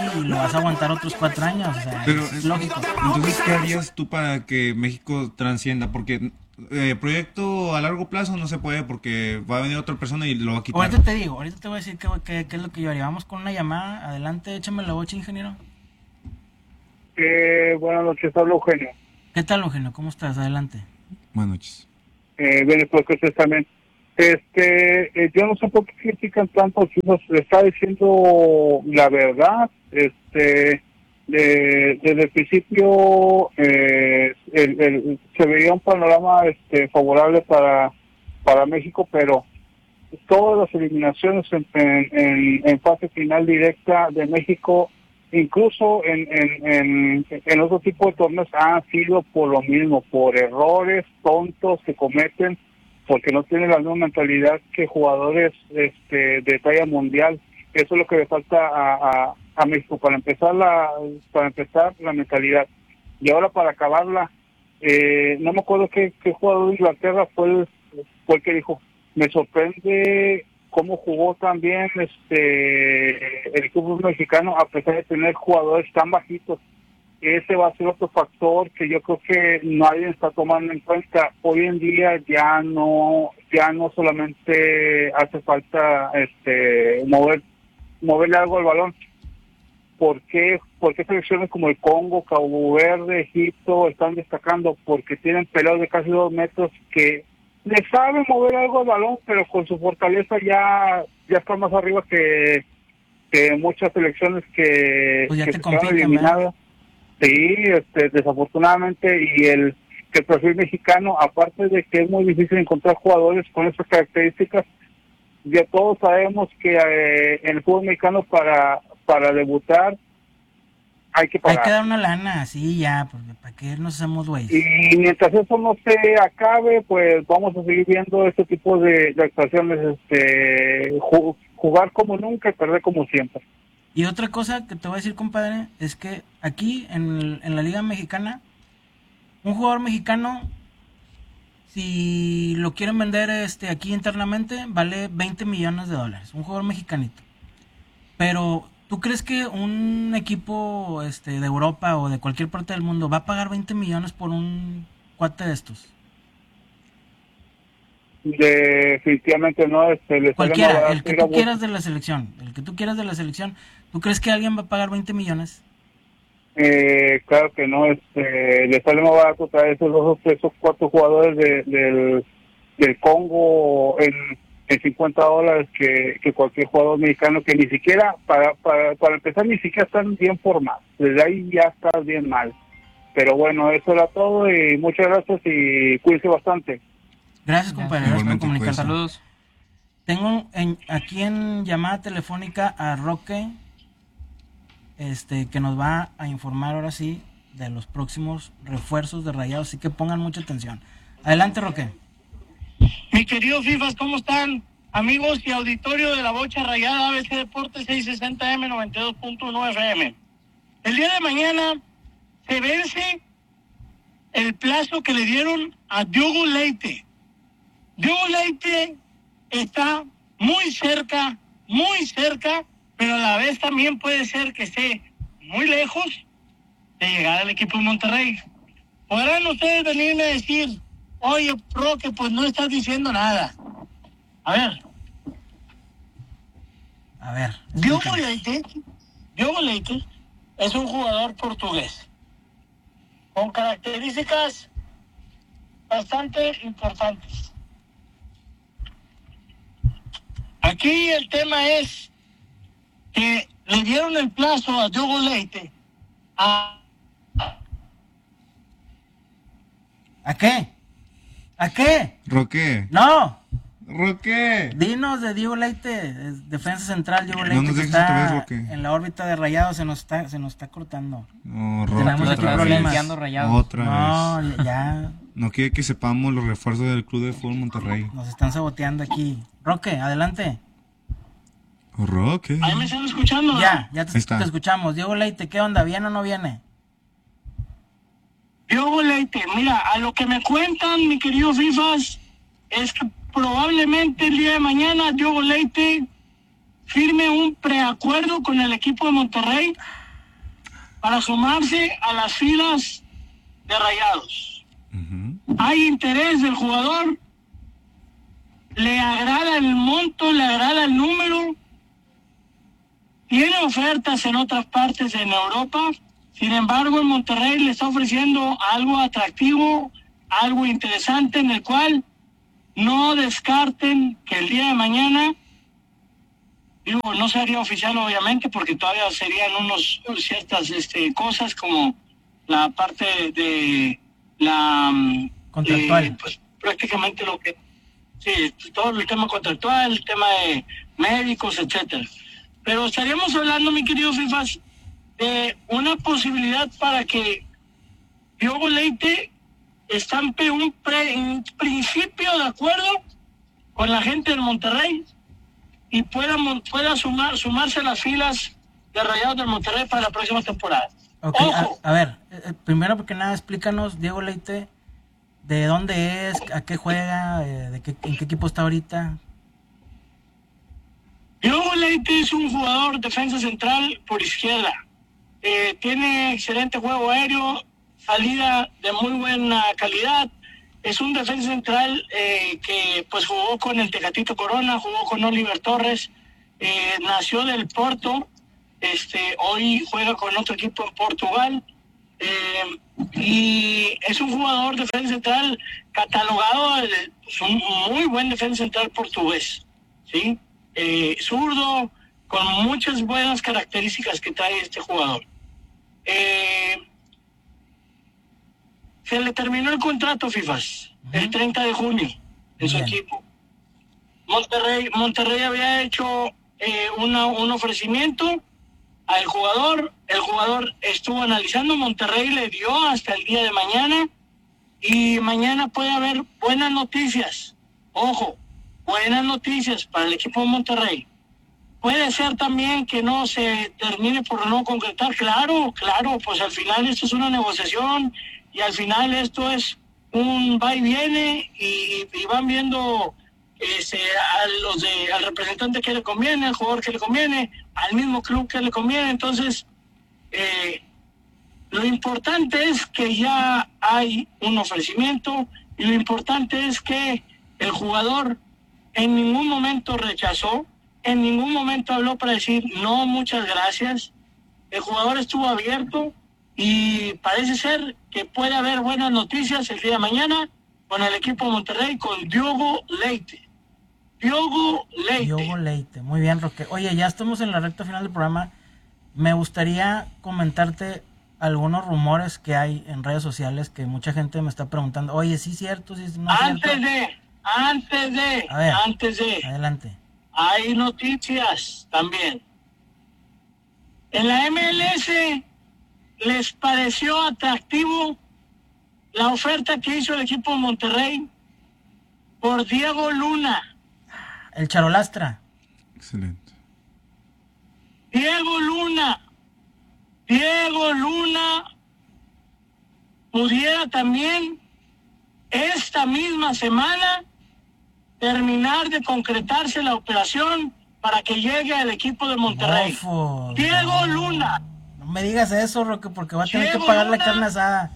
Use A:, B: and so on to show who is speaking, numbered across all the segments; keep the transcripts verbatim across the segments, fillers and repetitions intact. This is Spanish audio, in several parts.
A: Messi y lo vas a aguantar otros cuatro años, o sea,
B: Pero,
A: es
B: eh,
A: lógico.
B: entonces, ¿qué harías tú para que México transcienda? Porque eh, proyecto a largo plazo no se puede porque va a venir otra persona y lo va a quitar.
A: Ahorita te digo, ahorita te voy a decir qué, qué, qué es lo que yo haría. Vamos con una llamada, adelante, échame la bocha, ingeniero.
C: Eh, buenas noches, hablo Eugenio.
A: ¿Qué tal, Eugenio? ¿Cómo estás? Adelante.
B: Buenas noches.
C: Eh, bien, espero que ustedes también. Este, eh, yo no sé por qué critican tanto, si uno le está diciendo la verdad. Este, de- desde el principio eh, el, el- se veía un panorama este, favorable para, para México, pero todas las eliminaciones en, en, en- en fase final directa de México, incluso en, en, en, en otro tipo de torneos, han sido por lo mismo, por errores tontos que cometen, porque no tienen la misma mentalidad que jugadores este, de talla mundial. Eso es lo que le falta a, a, a México, para empezar la para empezar la mentalidad. Y ahora para acabarla, eh, no me acuerdo qué, qué jugador de Inglaterra fue el, fue el que dijo, me sorprende cómo jugó también este el equipo mexicano a pesar de tener jugadores tan bajitos. Ese va a ser otro factor que yo creo que nadie está tomando en cuenta. Hoy en día ya no ya no solamente hace falta este mover moverle algo al balón. ¿Por qué, ¿Por qué selecciones como el Congo, Cabo Verde, Egipto están destacando? Porque tienen peleas de casi dos metros que le saben mover algo al balón, pero con su fortaleza ya ya está más arriba que, que muchas selecciones que,
A: Pues ya
C: que
A: te
C: se quedaron
A: compiten, ¿verdad?
C: eliminadas. Sí, este, desafortunadamente, y el que el perfil mexicano, aparte de que es muy difícil encontrar jugadores con esas características, ya todos sabemos que eh, en el fútbol mexicano para para debutar hay que
A: Hay que
C: pagar.
A: dar una lana, sí, ya, porque para qué nos hacemos güeyes.
C: Y mientras eso no se acabe, pues vamos a seguir viendo este tipo de, de actuaciones, este, ju- jugar como nunca y perder como siempre.
A: Y otra cosa que te voy a decir, compadre, es que aquí en, el- en la Liga Mexicana, un jugador mexicano, si lo quieren vender este aquí internamente, vale veinte millones de dólares. Un jugador mexicanito. Pero, ¿tú crees que un equipo este, de Europa o de cualquier parte del mundo va a pagar veinte millones por un cuate de estos?
C: Definitivamente no, este, le sale más
A: Cualquiera, el
C: barato
A: que
C: ir a
A: tú
C: bu-
A: quieras de la selección, el que tú quieras de la selección, ¿tú crees que alguien va a pagar veinte millones?
C: Eh, claro que no, este, le sale más barato traer esos dos o tres o cuatro jugadores de, del, del Congo en, en cincuenta dólares que, que cualquier jugador mexicano que ni siquiera, para, para, para empezar, ni siquiera están bien formados. Desde ahí ya estás bien mal. Pero bueno, eso era todo y muchas gracias y cuídense bastante.
A: Gracias, compadre, gracias por
B: Igualmente,
A: comunicarte.
B: pues.
D: Saludos.
A: Tengo en, aquí en llamada telefónica a Roque, este, que nos va a informar ahora sí de los próximos refuerzos de Rayados, así que pongan mucha atención. Adelante, Roque.
E: Mi querido FIFAs, ¿cómo están? Amigos y auditorio de la Bocha Rayada, A B C Deportes seiscientos sesenta M noventa y dos punto uno F M. El día de mañana se vence el plazo que le dieron a Diogo Leite. Diogo Leite está muy cerca, muy cerca, pero a la vez también puede ser que esté muy lejos de llegar al equipo de Monterrey. Podrán ustedes venirme a decir, oye, Roque, pues no estás diciendo nada. A ver,
A: A ver.
E: Diogo
A: explícame.
E: Leite, Diogo Leite es un jugador portugués con características bastante importantes. Aquí el tema es que le dieron el plazo a Diogo Leite a
A: ¿A qué? ¿A qué?
B: Roque,
A: No,
B: Roque.
A: dinos de Diego Leite, es defensa central Diego
B: No
A: Leite,
B: nos
A: que
B: dejes otra vez,
A: está
B: Roque.
A: en la órbita de Rayados, se nos está, se nos está cortando.
B: No,
A: Tenemos
B: Roque,
A: aquí
B: otra
A: problemas.
B: vez.
D: Rayados.
B: Otra
A: No,
B: vez.
A: ya
B: No quiere que sepamos los refuerzos del Club de Fútbol Monterrey.
A: nos están saboteando aquí. Roque, adelante.
B: Roque.
E: Ahí me están escuchando, ¿no?
A: Ya, ya te,
B: Ahí está.
A: te escuchamos. Diego Leite, ¿qué onda? ¿Viene o no viene?
E: Diogo Leite, mira, a lo que me cuentan, mi querido FIFAs, es que probablemente el día de mañana Diogo Leite firme un preacuerdo con el equipo de Monterrey para sumarse a las filas de Rayados.
B: Ujú.
E: Hay interés del jugador, le agrada el monto, le agrada el número, tiene ofertas en otras partes en Europa, sin embargo en Monterrey le está ofreciendo algo atractivo, algo interesante en el cual no descarten que el día de mañana, digo, no sería oficial obviamente porque todavía serían unos ciertas este, cosas como la parte de la
A: Contractual.
E: eh, pues prácticamente lo que sí, todo el tema contractual, el tema de médicos, etcétera. Pero estaríamos hablando, mi querido Fifas, de una posibilidad para que Diogo Leite estampe un, pre, un principio de acuerdo con la gente del Monterrey y pueda, pueda sumar, sumarse a las filas de Rayados del Monterrey para la próxima temporada.
A: Ok,
E: Ojo.
A: a, a ver, eh, primero porque nada, explícanos, Diego Leite, de dónde es, a qué juega, eh, de qué, en qué equipo está ahorita.
E: Diogo Leite es un jugador defensa central por izquierda. Eh, tiene excelente juego aéreo, salida de muy buena calidad. Es un defensa central eh, que pues jugó con el Tecatito Corona, jugó con Oliver Torres, eh, nació del Porto, este, hoy juega con otro equipo en Portugal. Eh, y es un jugador defensa central catalogado, es un muy buen defensa central portugués, ¿sí? Eh, zurdo, con muchas buenas características que trae este jugador. Eh, se le terminó el contrato, Fifas, uh-huh. el treinta de junio en su equipo. Monterrey, Monterrey había hecho eh, una, un ofrecimiento al jugador, el jugador estuvo analizando, Monterrey le dio hasta el día de mañana y mañana puede haber buenas noticias. Ojo, buenas noticias para el equipo de Monterrey. Puede ser también que no se termine por no concretar, claro, claro, pues al final esto es una negociación y al final esto es un va y viene y, y van viendo Este, a los de, al representante que le conviene, al jugador que le conviene, al mismo club que le conviene. Entonces, eh, lo importante es que ya hay un ofrecimiento y lo importante es que el jugador en ningún momento rechazó, en ningún momento habló para decir no, muchas gracias. El jugador estuvo abierto y parece ser que puede haber buenas noticias el día de mañana con el equipo de Monterrey, con Diogo Leite. Diogo Leite.
A: Diogo Leite, muy bien, Roque. Oye, ya estamos en la recta final del programa. Me gustaría comentarte algunos rumores que hay en redes sociales que mucha gente me está preguntando. Oye, ¿sí es cierto? ¿Sí no es
E: antes
A: cierto?
E: de, antes de,
A: A ver,
E: antes de.
A: Adelante.
E: Hay noticias también. En la M L S les pareció atractivo la oferta que hizo el equipo de Monterrey por Diego Luna.
A: El Charolastra.
B: Excelente.
E: Diego Luna. Diego Luna pudiera también esta misma semana terminar de concretarse la operación para que llegue al equipo de Monterrey.
A: Mofo,
E: Diego
A: no,
E: Luna.
A: No me digas eso, Roque, porque va a tener
E: Diego
A: que pagar
E: Luna.
A: la carne asada.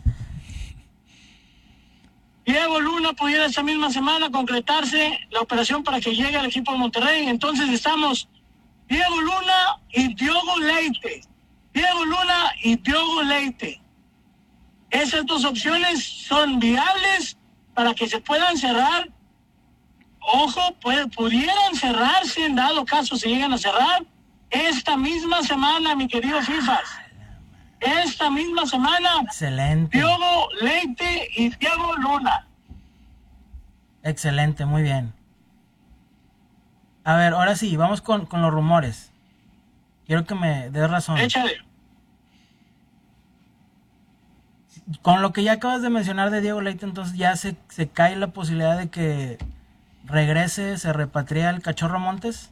E: Diego Luna pudiera esta misma semana concretarse la operación para que llegue al equipo de Monterrey. Entonces estamos Diego Luna y Diogo Leite. Diego Luna y Diogo Leite. Esas dos opciones son viables para que se puedan cerrar. Ojo, puede, pudieran cerrarse en dado caso se llegan a cerrar esta misma semana, mi querido Fifas. Esta misma semana.
A: Excelente.
E: Diogo Leite y Diego Luna.
A: Excelente, muy bien. A ver, ahora sí, vamos con, con los rumores. Quiero que me des razón.
E: Échale.
A: Con lo que ya acabas de mencionar de Diego Leite, entonces ya se, se cae la posibilidad de que regrese, se repatria el Cachorro Montes.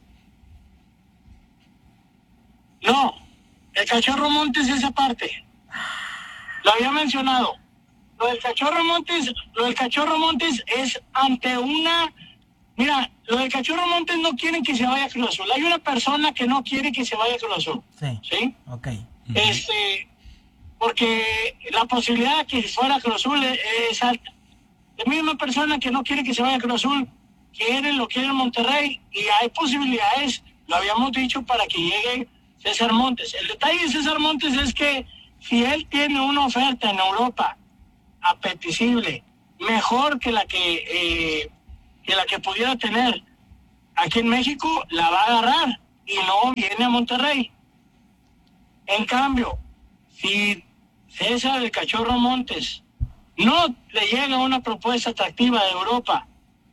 E: No, el Cachorro Montes es aparte. Lo había mencionado. Lo del Cachorro Montes, lo del Cachorro Montes es ante una, mira, lo del Cachorro Montes no quieren que se vaya a Cruz Azul. Hay una persona que no quiere que se vaya a Cruz Azul.
A: Sí.
E: ¿Sí?
A: Ok.
E: Este, porque la posibilidad de que fuera a Cruz Azul es, es alta. La misma persona que no quiere que se vaya a Cruz Azul, quiere, lo quiere en Monterrey, y hay posibilidades, lo habíamos dicho, para que llegue César Montes. El detalle de César Montes es que si él tiene una oferta en Europa apetecible, mejor que la que, eh, que la que pudiera tener aquí en México, la va a agarrar y no viene a Monterrey. En cambio, si César el Cachorro Montes no le llega una propuesta atractiva de Europa,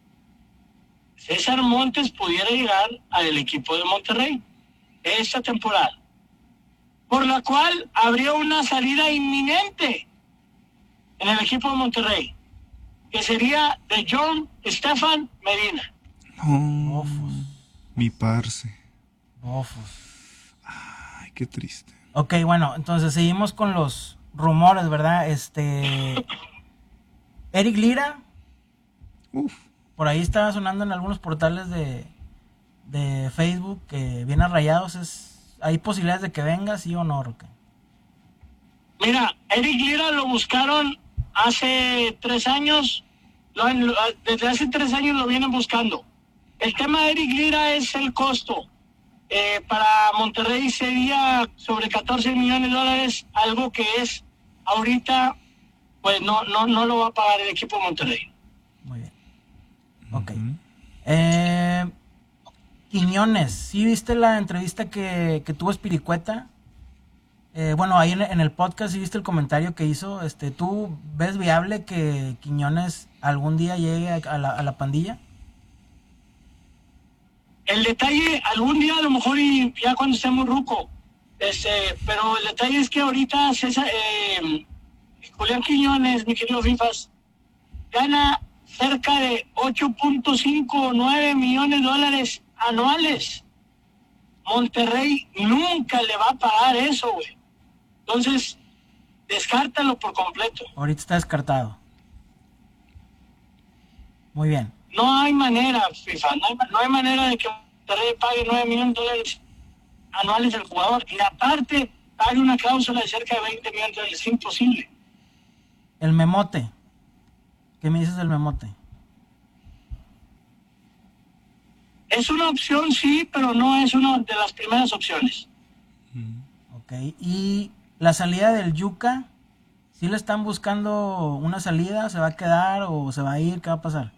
E: César Montes pudiera llegar al equipo de Monterrey esta temporada, por la cual habría una salida inminente en el equipo de Monterrey, que sería de John Estefan Medina.
B: Oh,
A: Ofos.
B: mi parce.
A: Ofos.
B: Ay, qué triste.
A: Ok, bueno, entonces seguimos con los rumores, ¿verdad? Este... Eric Lira,
B: Uf.
A: por ahí estaba sonando en algunos portales de, de Facebook que viene a Rayados. Es, ¿hay posibilidades de que venga, sí o no, Roque?
E: Mira, Eric Lira lo buscaron hace tres años, lo, lo, desde hace tres años lo vienen buscando. El tema de Eric Lira es el costo. Eh, para Monterrey sería sobre catorce millones de dólares, algo que es ahorita, pues no, no, no lo va a pagar el equipo de Monterrey.
A: Muy bien. Ok. Uh-huh. Eh, Quiñones, ¿sí viste la entrevista que, que tuvo Espiricueta? Eh, bueno, ahí en, en el podcast, ¿sí viste el comentario que hizo? Este, ¿tú ves viable que Quiñones algún día llegue a, a, la, a la pandilla?
E: El detalle, algún día a lo mejor y ya cuando estemos ruco, este, pero el detalle es que ahorita César, eh, Julián Quiñones, mi querido Fifas, gana cerca de ocho punto cinco o nueve millones de dólares anuales. Monterrey nunca le va a pagar eso, güey. Entonces, descártalo por completo.
A: Ahorita está descartado. Muy bien.
E: No hay manera, FIFA, no hay, no hay manera de que Monterrey pague nueve millones de dólares anuales al jugador y aparte pague una cláusula de cerca de veinte millones de dólares. Es imposible.
A: El Memote. ¿Qué me dices del Memote?
E: Es una opción, sí, pero no es una de las primeras opciones.
A: Ok, y la salida del Yuca, ¿sí le están buscando una salida? ¿Se va a quedar o se va a ir? ¿Qué va a pasar?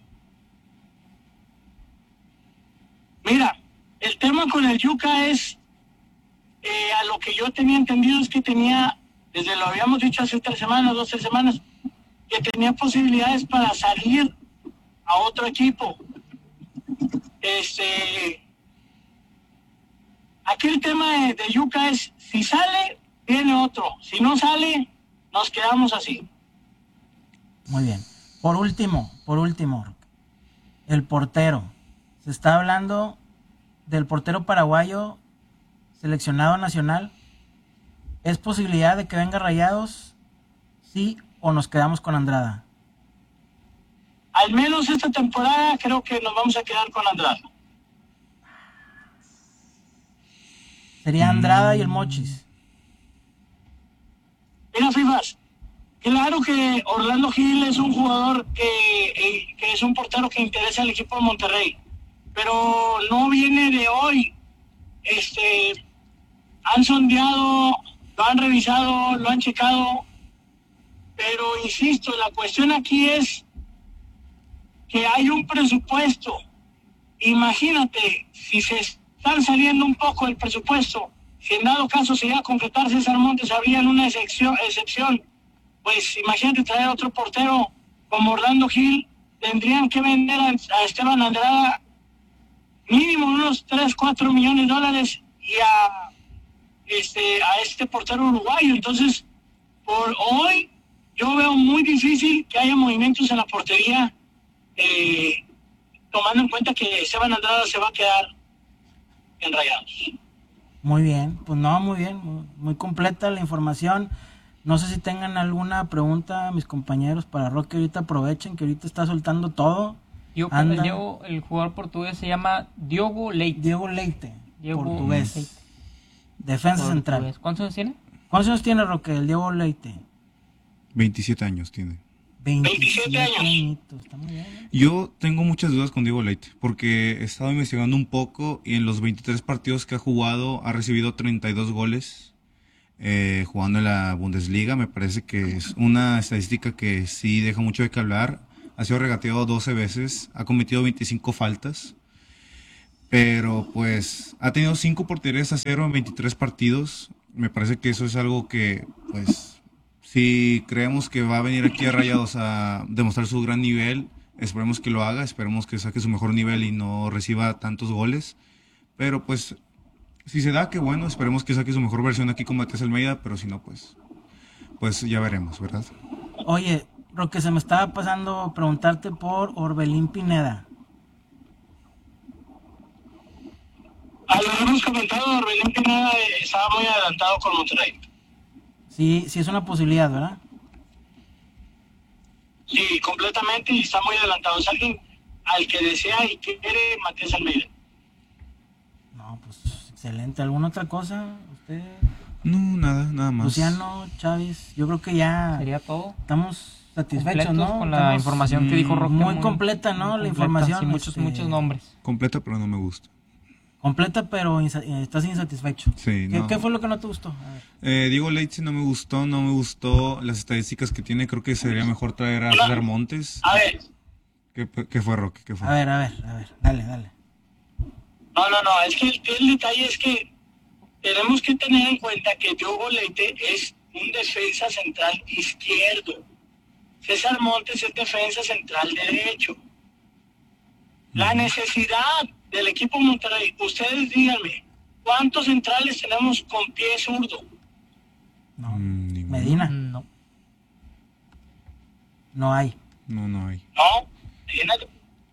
E: Mira, el tema con el Yuca es, eh, a lo que yo tenía entendido es que tenía, desde lo habíamos dicho hace tres semanas, dos, tres semanas, que tenía posibilidades para salir a otro equipo. Este, aquí el tema de, de Yuca es, si sale, viene otro. Si no sale, nos quedamos así.
A: Muy bien. Por último, por último, el portero. Se está hablando del portero paraguayo seleccionado nacional. ¿Es posibilidad de que venga Rayados? ¿Sí o nos quedamos con Andrada?
E: Al menos esta temporada creo que nos vamos a quedar con Andrada.
A: Sería Andrada y el Mochis.
E: Mira, Fifas, claro que Orlando Gil es un jugador que, eh, que es un portero que interesa al equipo de Monterrey, pero no viene de hoy. Este, han sondeado, lo han revisado, lo han checado, pero insisto, la cuestión aquí es que hay un presupuesto. Imagínate, si se están saliendo un poco del presupuesto, si en dado caso se iba a concretar César Montes, habría una excepción, excepción, pues imagínate traer otro portero como Orlando Gil, tendrían que vender a, a Esteban Andrada mínimo unos tres, cuatro millones de dólares y a este, a este portero uruguayo. Entonces, por hoy, yo veo muy difícil que haya movimientos en la portería, eh, tomando en cuenta que Esteban Andrada se va a quedar en Rayados.
A: Muy bien, pues no, muy bien, muy, muy completa la información. No sé si tengan alguna pregunta mis compañeros para Roque, ahorita aprovechen que ahorita está soltando todo.
D: Yo con el, Diego, el jugador portugués se llama Diogo Leite.
A: Diego Leite,
D: Diego
A: portugués.
D: Leite.
A: Defensa
D: Portugués.
A: central.
D: ¿Cuántos años tiene?
A: ¿Cuántos años tiene, Roque, el Diego Leite?
B: veintisiete años tiene.
E: veintisiete años.
A: añitos, está muy bien, ¿eh?
B: Yo tengo muchas dudas con Diego Leite, porque he estado investigando un poco y en los veintitrés partidos que ha jugado ha recibido treinta y dos goles eh, jugando en la Bundesliga. Me parece que es una estadística que sí deja mucho de qué hablar. Ha sido regateado doce veces, ha cometido veinticinco faltas, pero pues ha tenido cinco porterías a cero en veintitrés partidos. Me parece que eso es algo que, pues, si creemos que va a venir aquí a Rayados a demostrar su gran nivel, esperemos que lo haga, esperemos que saque su mejor nivel y no reciba tantos goles. Pero pues, si se da, qué bueno, esperemos que saque su mejor versión aquí con Matías Almeida, pero si no, pues, pues ya veremos, ¿verdad?
A: Oye, Roque, se me estaba pasando preguntarte por Orbelín Pineda.
E: A lo que hemos comentado, Orbelín Pineda estaba muy adelantado con Monterrey.
A: Sí, sí es una posibilidad, ¿verdad?
E: Sí, completamente, y está muy adelantado. Es alguien al que desea y quiere Matías Almeida.
A: No, pues excelente. ¿Alguna otra cosa? ¿Usted?
B: No, nada, nada más.
A: Luciano, Chávez, yo creo que ya
D: Sería todo.
A: estamos satisfechos,
D: Completos
A: ¿no?
D: con la
A: Estamos
D: información que dijo Roque.
A: muy completa, ¿no? La
D: completa,
A: información,
D: sí, muchos,
A: este,
D: muchos nombres.
B: Completa, pero no me gusta.
A: Completa, pero insa- eh, estás insatisfecho.
B: Sí,
A: ¿Qué,
B: no.
A: qué fue lo que no te gustó? A ver.
B: Eh, Diego Leite no me gustó, no me gustó las estadísticas que tiene. Creo que sería mejor traer a César Montes.
E: A ver,
B: ¿Qué, qué fue, Roque? ¿Qué fue?
A: A ver, a ver, a ver, dale, dale.
E: no, no, no, es que el, el detalle es que tenemos que tener en cuenta que Diogo Leite es un defensa central izquierdo. César Montes es defensa central derecho. La necesidad del equipo Monterrey, ustedes díganme, ¿cuántos centrales tenemos con pie zurdo?
A: No.
B: Mm, ninguno.
A: Medina,
D: No.
A: no hay.
B: No, no hay.
E: No, imagínate.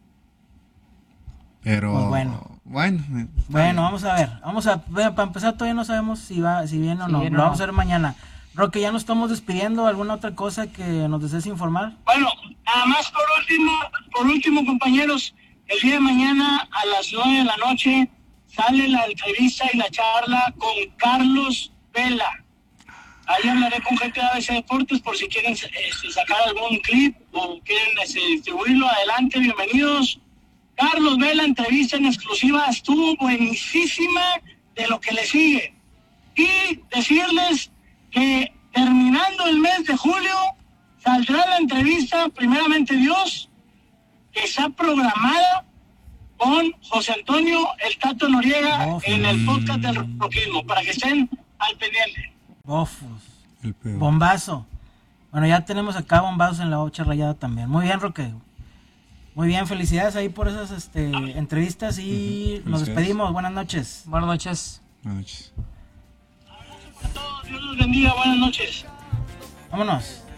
B: Pero
A: Pues bueno.
B: bueno, eh,
A: Bueno, vamos a ver. Vamos a ver, para empezar todavía no sabemos si va, si viene o
D: Si
A: no.
D: viene
A: Lo
D: o
A: vamos
D: no.
A: a ver mañana. Roque, ya nos estamos despidiendo. ¿Alguna otra cosa que nos desees informar?
E: Bueno, nada más por último, por último, compañeros, el día de mañana a las nueve de la noche sale la entrevista y la charla con Carlos Vela. Ahí hablaré con gente de A B C Deportes por si quieren este, sacar algún clip o quieren este, distribuirlo. Adelante, bienvenidos. Carlos Vela, entrevista en exclusiva, estuvo buenísima de lo que le sigue. Y decirles que terminando el mes de julio saldrá la entrevista, primeramente Dios, que está programada con José Antonio El Tato Noriega
A: Oh,
E: en el podcast del roquismo, para que estén al pendiente.
A: Bofos.
B: el peor.
A: Bombazo. Bueno, ya tenemos acá bombazos en la Bocha Rayada también. Muy bien, Roque. Muy bien, felicidades ahí por esas este, entrevistas y
B: Ujú,
A: nos
B: felicidades.
A: despedimos. Buenas noches.
D: Buenas noches.
B: Buenas noches.
E: A todos, Dios los bendiga, buenas noches.
A: Vámonos.